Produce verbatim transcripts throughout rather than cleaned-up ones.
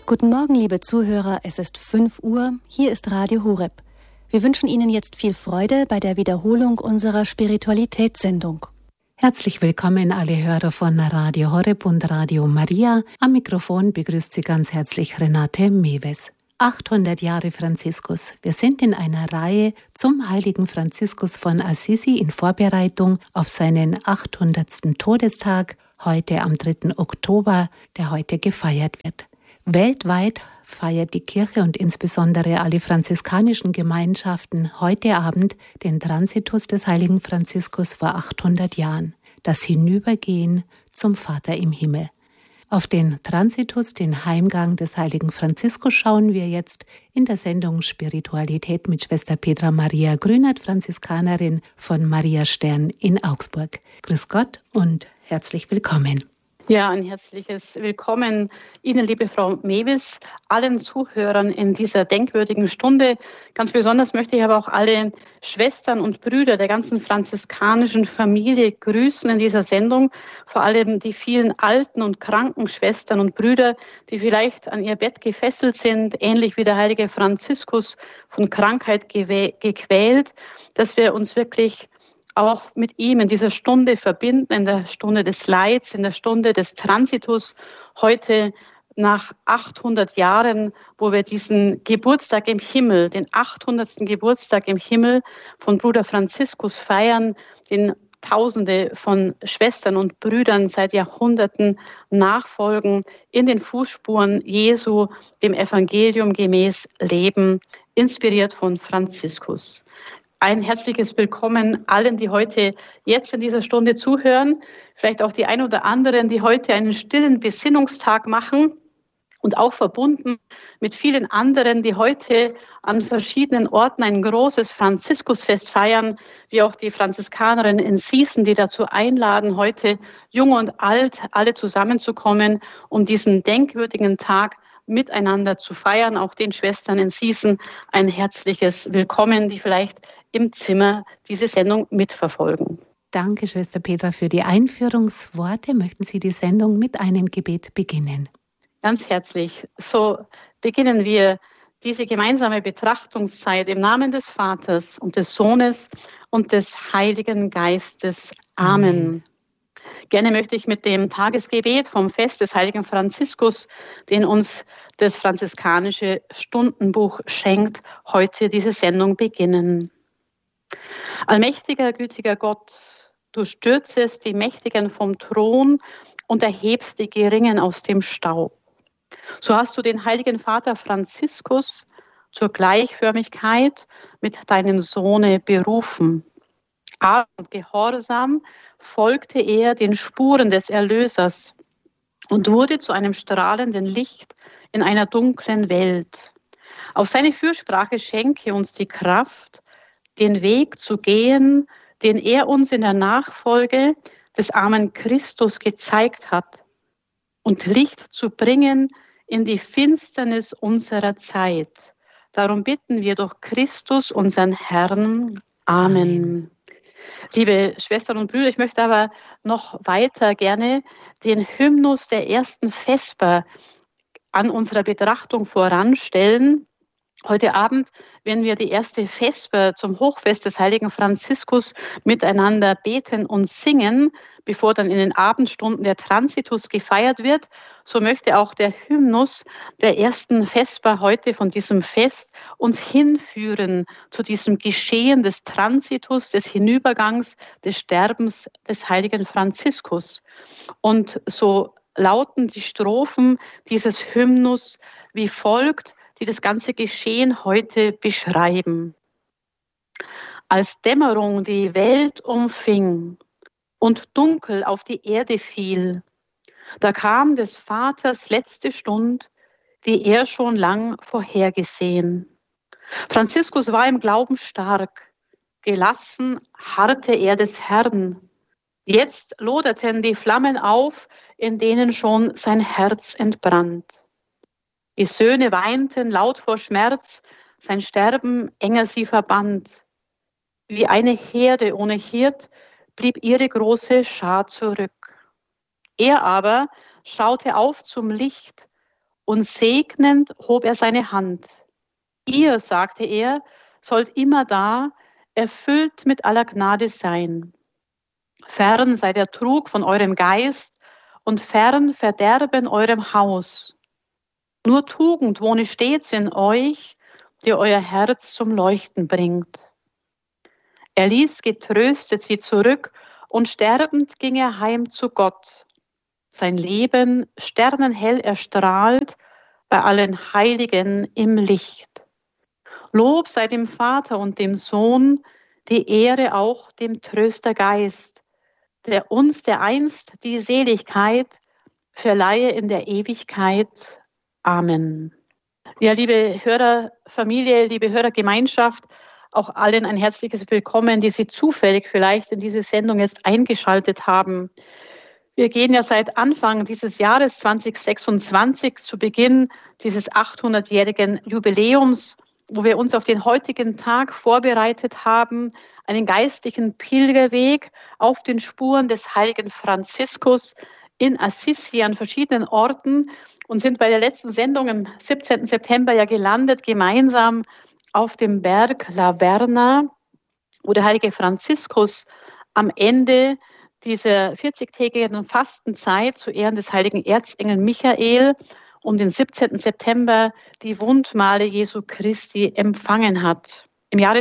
Guten Morgen, liebe Zuhörer, es ist fünf Uhr, hier ist Radio Horeb. Wir wünschen Ihnen jetzt viel Freude bei der Wiederholung unserer Spiritualitätssendung. Herzlich willkommen alle Hörer von Radio Horeb und Radio Maria. Am Mikrofon begrüßt Sie ganz herzlich Renate Mewes. achthundert Jahre Franziskus. Wir sind in einer Reihe zum heiligen Franziskus von Assisi in Vorbereitung auf seinen achthundertsten Todestag, heute am dritten Oktober, der heute gefeiert wird. Weltweit feiert die Kirche und insbesondere alle franziskanischen Gemeinschaften heute Abend den Transitus des heiligen Franziskus vor achthundert Jahren, das Hinübergehen zum Vater im Himmel. Auf den Transitus, den Heimgang des heiligen Franziskus, schauen wir jetzt in der Sendung Spiritualität mit Schwester Petra Maria Grünert, Franziskanerin von Maria Stern in Augsburg. Grüß Gott und herzlich willkommen. Ja, ein herzliches Willkommen Ihnen, liebe Frau Mewes, allen Zuhörern in dieser denkwürdigen Stunde. Ganz besonders möchte ich aber auch alle Schwestern und Brüder der ganzen franziskanischen Familie grüßen in dieser Sendung. Vor allem die vielen alten und kranken Schwestern und Brüder, die vielleicht an ihr Bett gefesselt sind, ähnlich wie der heilige Franziskus von Krankheit gequält, dass wir uns wirklich auch mit ihm in dieser Stunde verbinden, in der Stunde des Leids, in der Stunde des Transitus, heute nach achthundert Jahren, wo wir diesen Geburtstag im Himmel, den achthundertsten Geburtstag im Himmel von Bruder Franziskus feiern, den Tausende von Schwestern und Brüdern seit Jahrhunderten nachfolgen, in den Fußspuren Jesu, dem Evangelium gemäß leben, inspiriert von Franziskus. Ein herzliches Willkommen allen, die heute jetzt in dieser Stunde zuhören. Vielleicht auch die ein oder anderen, die heute einen stillen Besinnungstag machen und auch verbunden mit vielen anderen, die heute an verschiedenen Orten ein großes Franziskusfest feiern, wie auch die Franziskanerin in Sießen, die dazu einladen, heute jung und alt alle zusammenzukommen, um diesen denkwürdigen Tag miteinander zu feiern. Auch den Schwestern in Sießen ein herzliches Willkommen, die vielleicht im Zimmer diese Sendung mitverfolgen. Danke, Schwester Petra, für die Einführungsworte. Möchten Sie die Sendung mit einem Gebet beginnen? Ganz herzlich. So beginnen wir diese gemeinsame Betrachtungszeit im Namen des Vaters und des Sohnes und des Heiligen Geistes. Amen. Amen. Gerne möchte ich mit dem Tagesgebet vom Fest des heiligen Franziskus, den uns das franziskanische Stundenbuch schenkt, heute diese Sendung beginnen. Allmächtiger, gütiger Gott, du stürzest die Mächtigen vom Thron und erhebst die Geringen aus dem Staub. So hast du den heiligen Vater Franziskus zur Gleichförmigkeit mit deinem Sohne berufen. Arm und gehorsam folgte er den Spuren des Erlösers und wurde zu einem strahlenden Licht in einer dunklen Welt. Auf seine Fürsprache schenke uns die Kraft, den Weg zu gehen, den er uns in der Nachfolge des armen Christus gezeigt hat, und Licht zu bringen in die Finsternis unserer Zeit. Darum bitten wir durch Christus, unseren Herrn. Amen. Amen. Liebe Schwestern und Brüder, ich möchte aber noch weiter gerne den Hymnus der ersten Vesper an unserer Betrachtung voranstellen. Heute Abend werden wir die erste Vesper zum Hochfest des heiligen Franziskus miteinander beten und singen, bevor dann in den Abendstunden der Transitus gefeiert wird. So möchte auch der Hymnus der ersten Vesper heute von diesem Fest uns hinführen zu diesem Geschehen des Transitus, des Hinübergangs, des Sterbens des heiligen Franziskus. Und so lauten die Strophen dieses Hymnus wie folgt, die das ganze Geschehen heute beschreiben. Als Dämmerung die Welt umfing und dunkel auf die Erde fiel, da kam des Vaters letzte Stund, die er schon lang vorhergesehen. Franziskus war im Glauben stark, gelassen harrte er des Herrn. Jetzt loderten die Flammen auf, in denen schon sein Herz entbrannt. Die Söhne weinten laut vor Schmerz, sein Sterben enger sie verband. Wie eine Herde ohne Hirt blieb ihre große Schar zurück. Er aber schaute auf zum Licht und segnend hob er seine Hand. Ihr, sagte er, sollt immer da, erfüllt mit aller Gnade sein. Fern sei der Trug von eurem Geist und fern Verderben eurem Haus. Nur Tugend wohne stets in euch, die euer Herz zum Leuchten bringt. Er ließ getröstet sie zurück und sterbend ging er heim zu Gott. Sein Leben sternenhell erstrahlt bei allen Heiligen im Licht. Lob sei dem Vater und dem Sohn, die Ehre auch dem Tröstergeist, der uns dereinst die Seligkeit verleihe in der Ewigkeit. Amen. Ja, liebe Hörerfamilie, liebe Hörergemeinschaft, auch allen ein herzliches Willkommen, die Sie zufällig vielleicht in diese Sendung jetzt eingeschaltet haben. Wir gehen ja seit Anfang dieses Jahres zwanzig sechsundzwanzig zu Beginn dieses achthundertjährigen Jubiläums, wo wir uns auf den heutigen Tag vorbereitet haben, einen geistlichen Pilgerweg auf den Spuren des heiligen Franziskus in Assisi an verschiedenen Orten und sind bei der letzten Sendung am siebzehnten September ja gelandet, gemeinsam auf dem Berg La Verna, wo der heilige Franziskus am Ende dieser vierzigtägigen Fastenzeit zu Ehren des heiligen Erzengel Michael um den siebzehnten September die Wundmale Jesu Christi empfangen hat. Im Jahre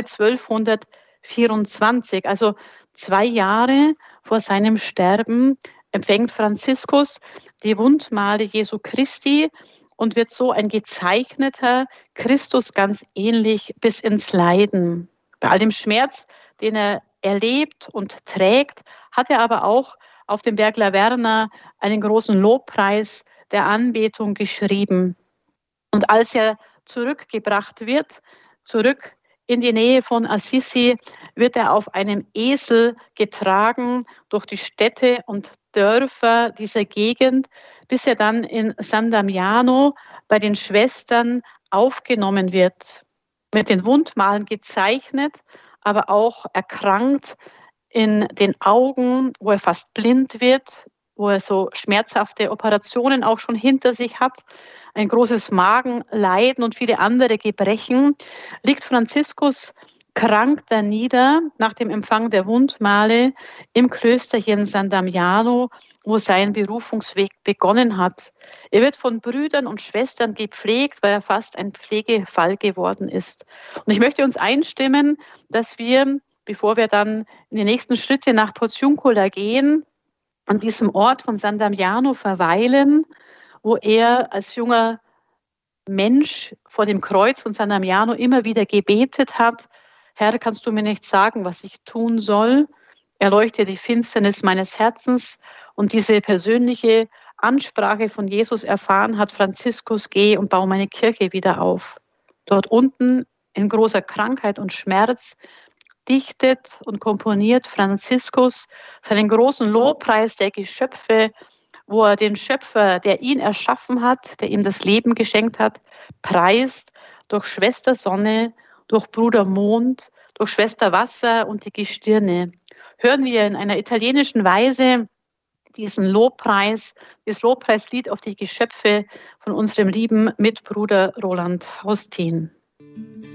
zwölfhundertvierundzwanzig, also zwei Jahre vor seinem Sterben, empfängt Franziskus die Wundmale Jesu Christi und wird so ein gezeichneter Christus ganz ähnlich bis ins Leiden. Bei all dem Schmerz, den er erlebt und trägt, hat er aber auch auf dem Berg La Verna einen großen Lobpreis der Anbetung geschrieben. Und als er zurückgebracht wird, zurück in die Nähe von Assisi, wird er auf einem Esel getragen durch die Städte und Dörfer dieser Gegend, bis er dann in San Damiano bei den Schwestern aufgenommen wird. Mit den Wundmalen gezeichnet, aber auch erkrankt in den Augen, wo er fast blind wird, wo er so schmerzhafte Operationen auch schon hinter sich hat, ein großes Magenleiden und viele andere Gebrechen, liegt Franziskus krank da nieder nach dem Empfang der Wundmale im Klösterchen San Damiano, wo sein Berufungsweg begonnen hat. Er wird von Brüdern und Schwestern gepflegt, weil er fast ein Pflegefall geworden ist. Und ich möchte uns einstimmen, dass wir, bevor wir dann in die nächsten Schritte nach Porciuncula gehen, an diesem Ort von San Damiano verweilen, wo er als junger Mensch vor dem Kreuz von San Damiano immer wieder gebetet hat: Herr, kannst du mir nicht sagen, was ich tun soll? Erleuchte die Finsternis meines Herzens. Und diese persönliche Ansprache von Jesus erfahren hat Franziskus: Geh und baue meine Kirche wieder auf. Dort unten in großer Krankheit und Schmerz dichtet und komponiert Franziskus seinen großen Lobpreis der Geschöpfe, wo er den Schöpfer, der ihn erschaffen hat, der ihm das Leben geschenkt hat, preist durch Schwester Sonne, durch Bruder Mond, durch Schwester Wasser und die Gestirne. Hören wir in einer italienischen Weise diesen Lobpreis, das Lobpreislied auf die Geschöpfe von unserem lieben Mitbruder Roland Faustin.